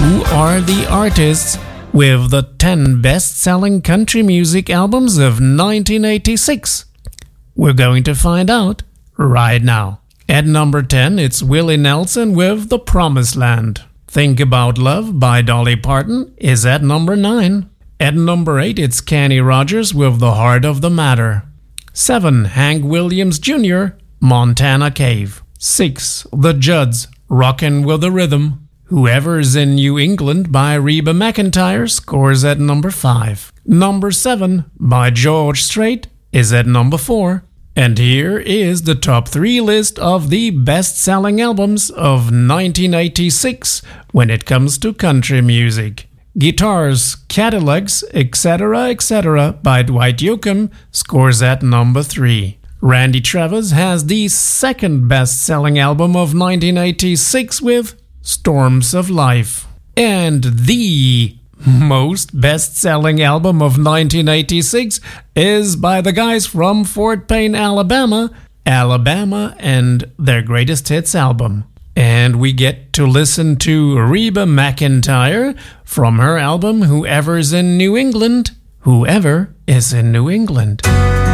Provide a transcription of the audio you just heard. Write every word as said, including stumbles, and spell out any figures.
Who are the artists with the ten best-selling country music albums of nineteen eighty-six? We're going to find out right now. At number ten, it's Willie Nelson with The Promised Land. Think About Love by Dolly Parton is at number nine. At number eight, it's Kenny Rogers with The Heart of the Matter. seven. Hank Williams Junior, Montana Cave. six. The Judds, Rockin' with the Rhythm. Whoever's in New England by Reba McEntire scores at number five. Number seven by George Strait is at number four. And here is the top three list of the best-selling albums of nineteen eighty-six when it comes to country music. Guitars, Cadillacs, et cetera, et cetera by Dwight Yoakam scores at number three. Randy Travis has the second best-selling album of nineteen eighty-six with Storms of Life. And the most best-selling album of nineteen eighty-six is by the guys from Fort Payne, Alabama, Alabama and their greatest hits album. And we get to listen to Reba McEntire from her album Whoever's in New England, Whoever is in New England.